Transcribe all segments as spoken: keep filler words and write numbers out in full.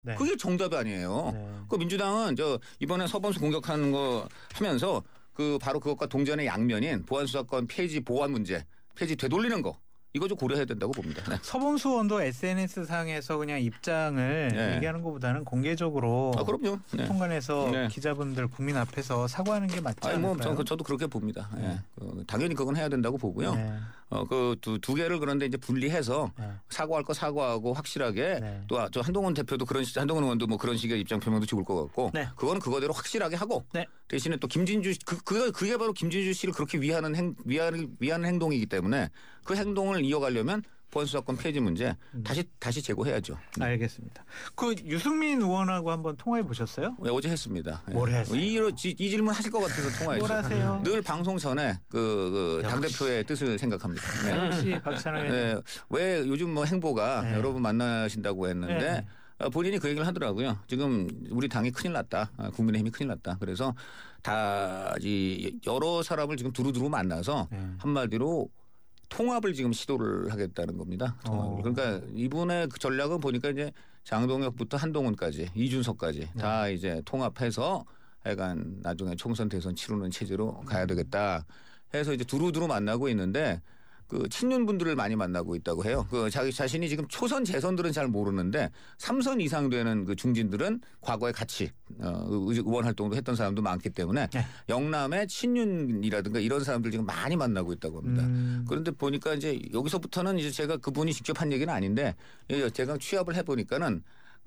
네. 그게 정답이 아니에요. 네. 그 민주당은 저 이번에 서범수 공격하는 거 하면서 그 바로 그것과 동전의 양면인 보안수사권 폐지 보완 문제, 폐지 되돌리는 거. 이거 좀 고려해야 된다고 봅니다. 네. 서범수 의원도 에스엔에스 상에서 그냥 입장을 네. 얘기하는 것보다는 공개적으로 아, 그럼요. 네. 통관해서 네. 기자분들 국민 앞에서 사과하는 게 맞지 아니, 뭐, 않을까요? 저, 저도 그렇게 봅니다. 네. 예. 그, 당연히 그건 해야 된다고 보고요. 네. 어, 그 두, 두 개를 그런데 이제 분리해서 네. 사과할 거 사과하고 확실하게 네. 또 저 한동훈 대표도 그런 식, 한동훈 의원도 뭐 그런 식의 입장 표명도 좋을 것 같고 네. 그거는 그거대로 확실하게 하고 네. 대신에 또 김진주 그, 그게, 그게 바로 김진주 씨를 그렇게 위하는 행, 위하는, 위하는 행동이기 때문에 그 행동을 이어가려면 보안수사권 폐지 문제 다시 다시 제고해야죠. 네. 알겠습니다. 그 유승민 의원하고 한번 통화해 보셨어요? 네, 어제 했습니다. 뭘 예. 했어요? 이, 이, 이 질문 하실 것 같아서 통화했어요. 뭘 하세요? 늘 방송 전에 그, 그 당대표의 뜻을 생각합니다. 네. 역시 박찬호 의원. 네. 왜 요즘 뭐 행보가 네. 여러분 만나신다고 했는데 네. 어, 본인이 그 얘기를 하더라고요. 지금 우리 당이 큰일 났다. 아, 국민의힘이 큰일 났다. 그래서 다 이 여러 사람을 지금 두루두루 만나서 네. 한마디로 통합을 지금 시도를 하겠다는 겁니다. 통합을. 어. 그러니까 이분의 그 전략은 보니까 이제 장동혁부터 한동훈까지 이준석까지 네. 다 이제 통합해서 하여간 나중에 총선 대선 치르는 체제로 가야 되겠다 해서 이제 두루두루 만나고 있는데 그 친윤분들을 많이 만나고 있다고 해요. 그 자기 자신이 지금 초선 재선들은 잘 모르는데 삼선 이상 되는 그 중진들은 과거에 같이 어, 의원 활동도 했던 사람도 많기 때문에 네. 영남의 친윤이라든가 이런 사람들 지금 많이 만나고 있다고 합니다. 음. 그런데 보니까 이제 여기서부터는 이제 제가 그분이 직접 한 얘기는 아닌데 제가 취합을 해 보니까는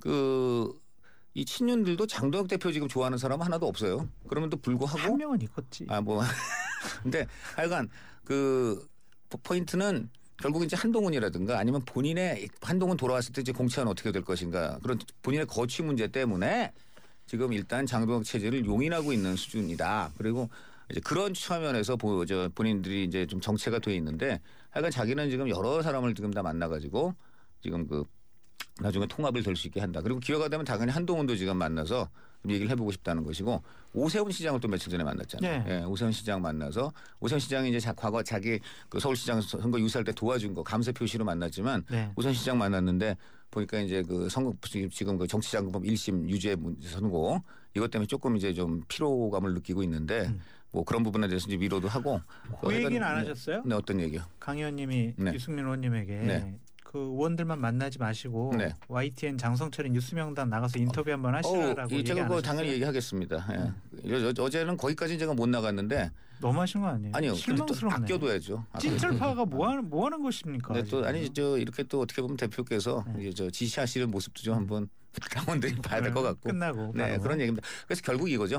그 이 친윤들도 장동혁 대표 지금 좋아하는 사람 하나도 없어요. 그럼에도 불구하고 한 명은 있겠지. 아 뭐 근데 하여간 그 포인트는 결국 이제 한동훈이라든가 아니면 본인의 한동훈 돌아왔을 때 이제 공천은 어떻게 될 것인가 그런 본인의 거취 문제 때문에 지금 일단 장동혁 체제를 용인하고 있는 수준이다. 그리고 이제 그런 측면에서 보저 본인들이 이제 좀 정체가 돼 있는데 하여간 자기는 지금 여러 사람을 지금 다 만나가지고 지금 그 나중에 통합을 될 수 있게 한다. 그리고 기회가 되면 당연히 한동훈도 지금 만나서 좀 얘기를 해보고 싶다는 것이고 오세훈 시장을 또 며칠 전에 만났잖아요. 네. 예, 오세훈 시장 만나서 오세훈 시장이 이제 과거 자기 그 서울시장 선거 유세할 때 도와준 거 감사 표시로 만났지만 네. 오세훈 시장 만났는데 보니까 이제 그 선거 지금 그 정치자금법 일 심 유죄 선고 이것 때문에 조금 이제 좀 피로감을 느끼고 있는데 음. 뭐 그런 부분에 대해서 이제 위로도 하고 그 얘기는 안 하셨어요? 네, 어떤 얘기요? 강 의원님이 네. 유승민 의원님에게 네. 그 의원들만 만나지 마시고 네. 와이티엔 장성철이 뉴스명단 나가서 인터뷰 한번 하시라라고 어, 얘기 제가 안 그거 하셨어요? 당연히 얘기하겠습니다. 예. 어, 어제는 거기까지 제가 못 나갔는데 너무 하신 거 아니에요? 아니요. 실망스럽네. 아껴둬야죠. 찐철파가 뭐 하는 뭐 하는 것입니까? 네, 또 지금? 아니 저 이렇게 또 어떻게 보면 대표께서 네. 이제 저 지시하시는 모습도 좀 한번 당원들이 봐야 될 것 같고. 끝나고 네, 바로. 그런 얘기입니다. 그래서 결국 이거죠.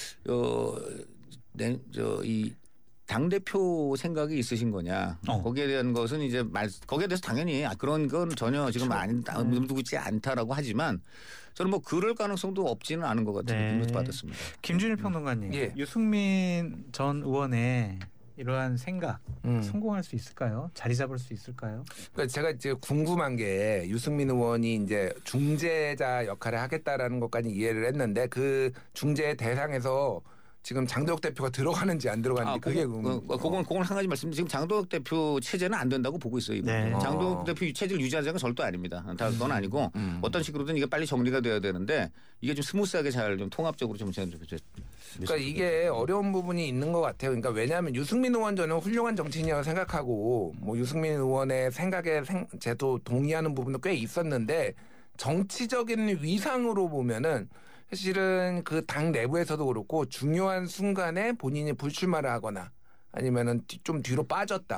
어, 네, 저이 당 대표 생각이 있으신 거냐? 어. 거기에 대한 것은 이제 말 거기에 대해서 당연히 아, 그런 건 전혀 지금 안 의무지 않다라고 하지만 저는 뭐 그럴 가능성도 없지는 않은 것 같은 네. 느낌을 받았습니다. 김준일 평론가님, 예. 유승민 전 의원의 이러한 생각 음. 성공할 수 있을까요? 자리 잡을 수 있을까요? 그러니까 제가 이제 궁금한 게 유승민 의원이 이제 중재자 역할을 하겠다라는 것까지 이해를 했는데 그 중재 대상에서 지금 장동혁 대표가 들어가는지 안 들어가는지 아, 그게 그거, 궁금. 그, 그건 그건 한 가지 말씀. 지금 장동혁 대표 체제는 안 된다고 보고 있어요. 이번. 네. 장동혁 어. 대표 체제를 유지하자는 건 절대 아닙니다. 다 그건 아니고 음. 어떤 식으로든 이게 빨리 정리가 돼야 되는데 이게 좀 스무스하게 잘 좀 통합적으로 좀. 그러니까 이게 어려운 부분이 있는 것 같아요. 그러니까 왜냐하면 유승민 의원 저는 훌륭한 정치인이라고 생각하고 뭐 유승민 의원의 생각에 생, 제도 동의하는 부분도 꽤 있었는데 정치적인 위상으로 보면은 사실은 그 당 내부에서도 그렇고 중요한 순간에 본인이 불출마를 하거나 아니면은 좀 뒤로 빠졌다.